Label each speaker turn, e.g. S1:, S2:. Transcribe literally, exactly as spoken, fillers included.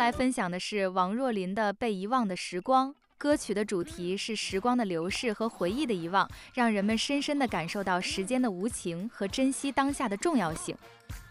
S1: 来分享的是王若琳的《被遗忘的时光》。歌曲的主题是时光的流逝和回忆的遗忘，让人们深深地感受到时间的无情和珍惜当下的重要性。